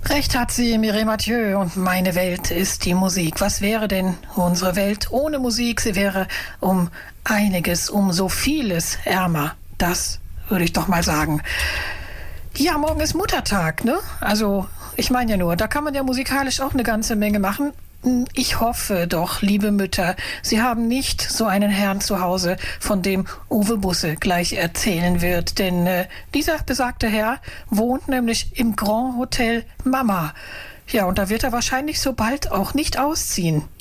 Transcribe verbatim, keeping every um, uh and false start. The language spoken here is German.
Recht hat sie, Mireille Mathieu, und meine Welt ist die Musik. Was wäre denn unsere Welt ohne Musik? Sie wäre um einiges, um so vieles ärmer. Das würde ich doch mal sagen. Ja, morgen ist Muttertag, ne? Also, ich meine ja nur, da kann man ja musikalisch auch eine ganze Menge machen. Ich hoffe doch, liebe Mütter, Sie haben nicht so einen Herrn zu Hause, von dem Uwe Busse gleich erzählen wird. Denn äh, dieser besagte Herr wohnt nämlich im Grand Hotel Mama. Ja, und da wird er wahrscheinlich so bald auch nicht ausziehen.